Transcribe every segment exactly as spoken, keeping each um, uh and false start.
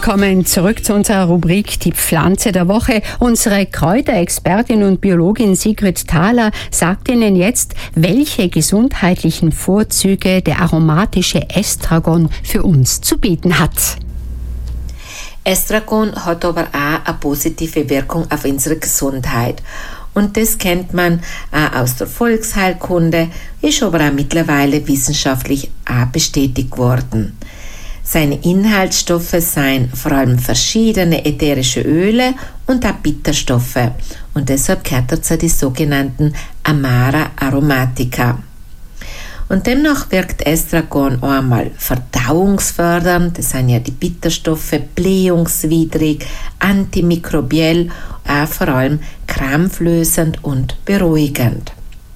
Willkommen zurück zu unserer Rubrik Die Pflanze der Woche. Unsere Kräuterexpertin und Biologin Sigrid Thaler sagt Ihnen jetzt, welche gesundheitlichen Vorzüge der aromatische Estragon für uns zu bieten hat. Estragon hat aber auch eine positive Wirkung auf unsere Gesundheit. Und das kennt man auch aus der Volksheilkunde, ist aber auch mittlerweile wissenschaftlich auch bestätigt worden. Seine Inhaltsstoffe seien vor allem verschiedene ätherische Öle und auch Bitterstoffe. Und deshalb gehört er zu den sogenannten Amara Aromatica. Und demnach wirkt Estragon einmal verdauungsfördernd, das sind ja die Bitterstoffe, blähungswidrig, antimikrobiell, auch vor allem krampflösend und beruhigend.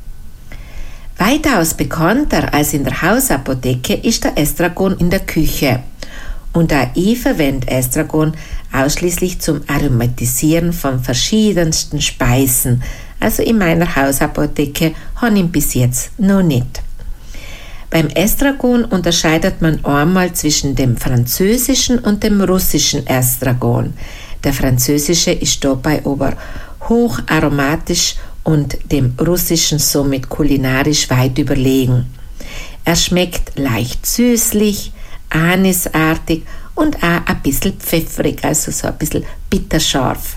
Weitaus bekannter als in der Hausapotheke ist der Estragon in der Küche. Und auch ich verwende Estragon ausschließlich zum Aromatisieren von verschiedensten Speisen. Also in meiner Hausapotheke habe ich ihn bis jetzt noch nicht. Beim Estragon unterscheidet man einmal zwischen dem französischen und dem russischen Estragon. Der französische ist dabei aber hocharomatisch und dem russischen somit kulinarisch weit überlegen. Er schmeckt leicht süßlich, anisartig und auch ein bisschen pfeffrig, also so ein bisschen bitterscharf.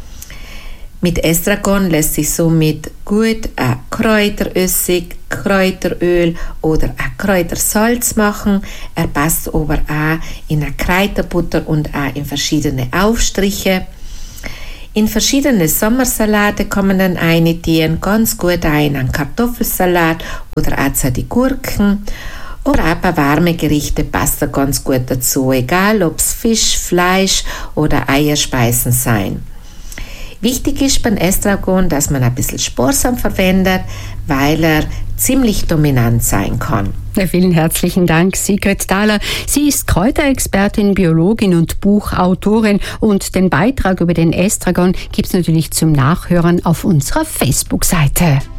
Mit Estragon lässt sich somit gut ein Kräuterössig, Kräuteröl oder ein Kräutersalz machen. Er passt aber auch in eine Kräuterbutter und auch in verschiedene Aufstriche. In verschiedene Sommersalate kann man dann eintieren, ganz gut auch in einen Kartoffelsalat oder auch zu den Gurken. Oder auch bei warmen Gerichten passt er ganz gut dazu, egal ob es Fisch, Fleisch oder Eierspeisen sein. Wichtig ist beim Estragon, dass man ein bisschen sparsam verwendet, weil er ziemlich dominant sein kann. Ja, vielen herzlichen Dank, Sigrid Thaler. Sie ist Kräuterexpertin, Biologin und Buchautorin und den Beitrag über den Estragon gibt es natürlich zum Nachhören auf unserer Facebook-Seite.